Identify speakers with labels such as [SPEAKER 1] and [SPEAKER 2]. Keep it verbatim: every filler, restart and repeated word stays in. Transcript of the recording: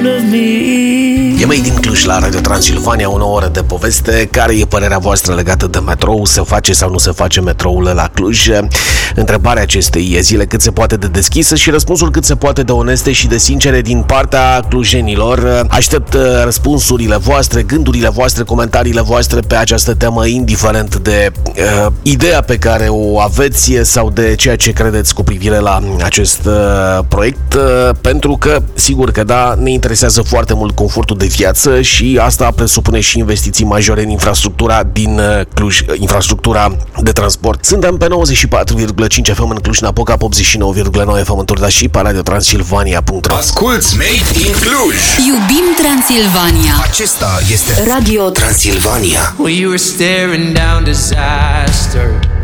[SPEAKER 1] of me.
[SPEAKER 2] E Made in Cluj la Radio Transilvania, o nouă oră de poveste. Care e părerea voastră legată de metrou? Se face sau nu se face metroul la Cluj? Întrebarea acestei zile cât se poate de deschisă și răspunsul cât se poate de oneste și de sincere din partea clujenilor. Aștept răspunsurile voastre, gândurile voastre, comentariile voastre pe această temă, indiferent de uh, ideea pe care o aveți sau de ceea ce credeți cu privire la acest uh, proiect, uh, pentru că, sigur că da, ne interesează foarte mult confortul de viață și asta presupune și investiții majore în infrastructura din uh, Cluj, infrastructura de transport. Suntem pe nouăzeci și patru virgulă cinci F M în Cluj-Napoca, pe optzeci și nouă virgulă nouă F M în Turda și pe radio transilvania punct ro.
[SPEAKER 3] Asculți Made in Cluj.
[SPEAKER 4] Iubim Transilvania.
[SPEAKER 3] Acesta este
[SPEAKER 4] Radio
[SPEAKER 3] Transilvania.
[SPEAKER 1] Well, you were staring down disaster.